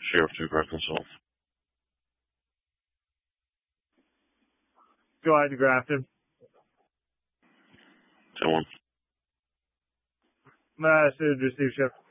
Sheriff 2 Grafton South. Go ahead, Grafton. 10-1. Receive, Sheriff.